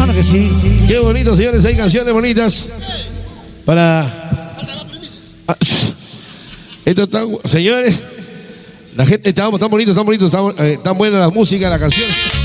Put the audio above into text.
Claro que sí. Qué bonito, señores, hay canciones bonitas para... Esto está... Señores, la gente, estamos tan bonitos, tan buena la música, la canción.